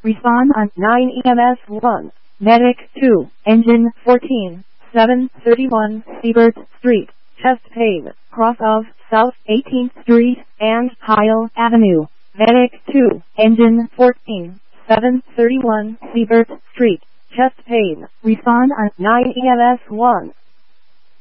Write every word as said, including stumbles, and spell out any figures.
Respond on nine E M S one. Medic two, Engine fourteen, seven thirty-one Siebert Street, chest pain, cross of South eighteenth Street and Heil Avenue. Medic two, Engine fourteen, seven thirty-one Siebert Street, chest pain. Respond on nine E M S one.